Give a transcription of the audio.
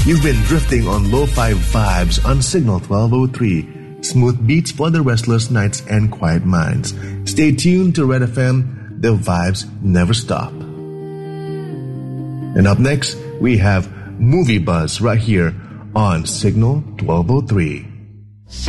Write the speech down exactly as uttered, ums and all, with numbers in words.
You've been drifting on Lo-Fi Vibes on Signal twelve oh three. Smooth beats for the restless nights and quiet minds. Stay tuned to Red F M. The vibes never stop. And up next, we have Movie Buzz right here on Signal twelve oh three.